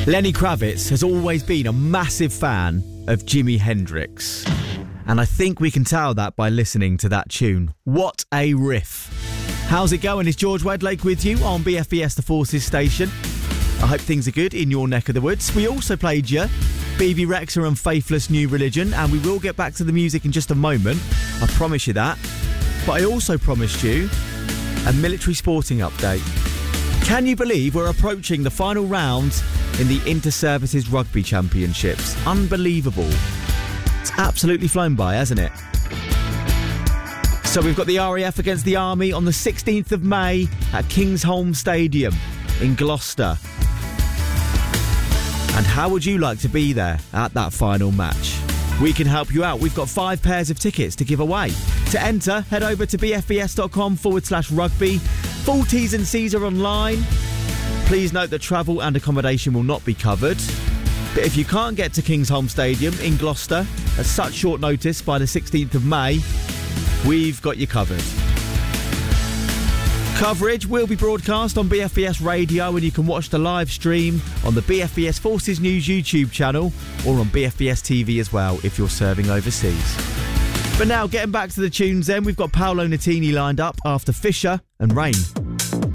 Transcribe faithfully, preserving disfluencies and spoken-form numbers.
Lenny Kravitz has always been a massive fan of Jimi Hendrix. And I think we can tell that by listening to that tune. What a riff. How's it going? It's George Wedlake with you on B F B S The Forces station. I hope things are good in your neck of the woods. We also played you B B Rexha and Faithless New Religion, and we will get back to the music in just a moment. I promise you that. But I also promised you a military sporting update. Can you believe we're approaching the final round in the Inter-Services Rugby Championships? Unbelievable. It's absolutely flown by, hasn't it? So we've got the R A F against the Army on the sixteenth of May at Kingsholm Stadium in Gloucester. And how would you like to be there at that final match? We can help you out. We've got five pairs of tickets to give away. To enter, head over to bfbs.com forward slash rugby. Full T's and C's are online. Please note that travel and accommodation will not be covered. But if you can't get to Kingsholm Stadium in Gloucester at such short notice by the sixteenth of May, we've got you covered. Coverage will be broadcast on B F B S Radio, and you can watch the live stream on the B F B S Forces News YouTube channel or on B F B S T V as well if you're serving overseas. But now, getting back to the tunes then, we've got Paolo Nutini lined up after Fisher and Rain.